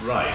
Right.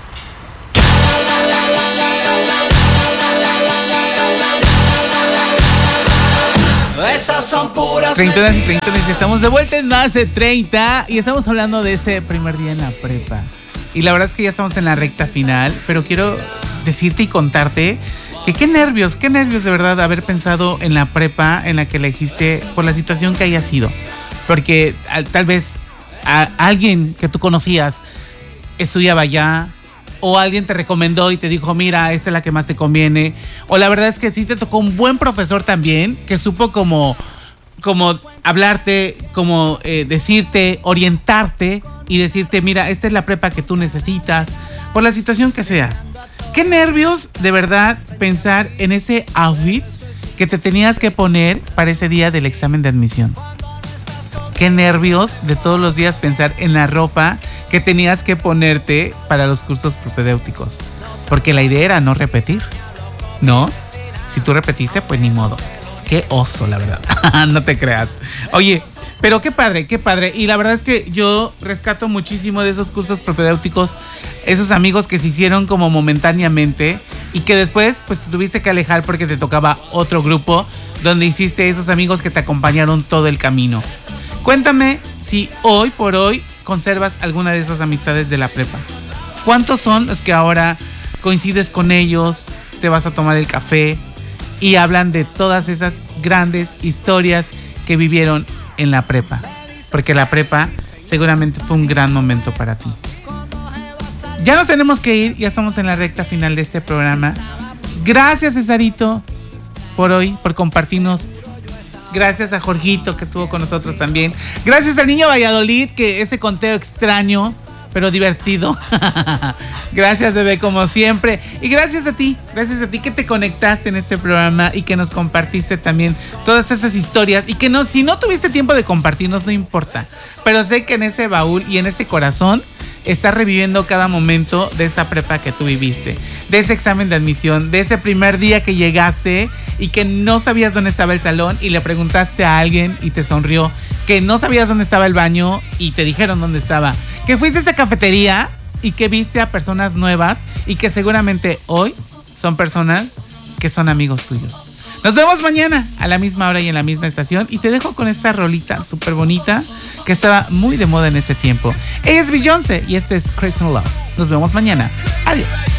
Esas son puras Treintonas y treintones, estamos de vuelta en Más de 30 y estamos hablando de ese primer día en la prepa. Y la verdad es que ya estamos en la recta final, pero quiero decirte y contarte que qué nervios de verdad haber pensado en la prepa en la que elegiste por la situación que haya sido. Porque tal vez alguien que tú conocías estudiaba allá, o alguien te recomendó y te dijo, mira, esta es la que más te conviene. O la verdad es que sí te tocó un buen profesor también, que supo como hablarte, como decirte, orientarte y decirte, mira, esta es la prepa que tú necesitas, por la situación que sea. Qué nervios, de verdad, pensar en ese outfit que te tenías que poner para ese día del examen de admisión. Qué nervios de todos los días pensar en la ropa que tenías que ponerte para los cursos propedéuticos. Porque la idea era no repetir, ¿no? Si tú repetiste, pues ni modo. Qué oso, la verdad. No te creas. Oye, pero qué padre, qué padre. Y la verdad es que yo rescato muchísimo de esos cursos propedéuticos, esos amigos que se hicieron como momentáneamente y que después pues te tuviste que alejar porque te tocaba otro grupo donde hiciste esos amigos que te acompañaron todo el camino. Cuéntame si hoy por hoy conservas alguna de esas amistades de la prepa. ¿Cuántos son los que ahora coincides con ellos, te vas a tomar el café y hablan de todas esas grandes historias que vivieron en la prepa? Porque la prepa seguramente fue un gran momento para ti. Ya nos tenemos que ir, ya estamos en la recta final de este programa. Gracias, Cesarito, por hoy, por compartirnos. Gracias a Jorgito, que estuvo con nosotros también. Gracias al niño Valladolid, que ese conteo extraño, pero divertido. Gracias, bebé, como siempre. Y gracias a ti que te conectaste en este programa y que nos compartiste también todas esas historias. Y que no, si no tuviste tiempo de compartirnos, no importa. Pero sé que en ese baúl y en ese corazón estás reviviendo cada momento de esa prepa que tú viviste, de ese examen de admisión, de ese primer día que llegaste y que no sabías dónde estaba el salón y le preguntaste a alguien y te sonrió, que no sabías dónde estaba el baño y te dijeron dónde estaba, que fuiste a esa cafetería y que viste a personas nuevas y que seguramente hoy son personas que son amigos tuyos. Nos vemos mañana a la misma hora y en la misma estación. Y te dejo con esta rolita súper bonita que estaba muy de moda en ese tiempo. Ella es Beyoncé y este es Crazy in Love. Nos vemos mañana. Adiós.